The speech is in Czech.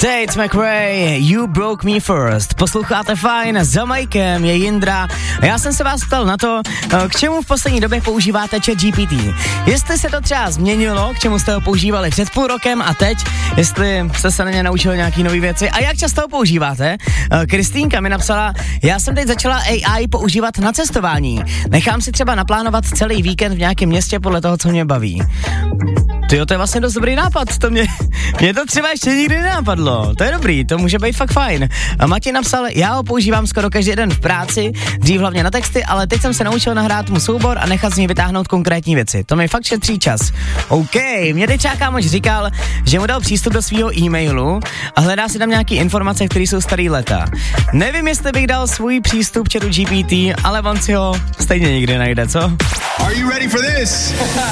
Tate McRae, You Broke Me First. Posloucháte fajn, za Majkem je Jindra. A já jsem se vás ptal na to, k čemu v poslední době používáte ChatGPT. Jestli se to třeba změnilo, k čemu jste ho používali před půl rokem a teď, jestli jste se na ně naučili nějaký nové věci a jak často ho používáte. Kristýnka mi napsala, já jsem teď začala AI používat na cestování. Nechám si třeba naplánovat celý víkend v nějakém městě podle toho, co mě baví. Tyjo, to je vlastně dost dobrý nápad, mě to třeba ještě nikdy nenapadlo, to je dobrý, to může být fakt fajn. A Matěj napsal, já ho používám skoro každý den v práci, dřív hlavně na texty, ale teď jsem se naučil nahrát mu soubor a nechat z něj vytáhnout konkrétní věci, to mi fakt šetří čas. OK, mě teď kámoš říkal, že mu dal přístup do svého e-mailu a hledá si tam nějaký informace, které jsou starý leta. Nevím, jestli bych dal svůj přístup chatu GPT, ale on si ho stejně nikdy najde, co? Are you ready for this?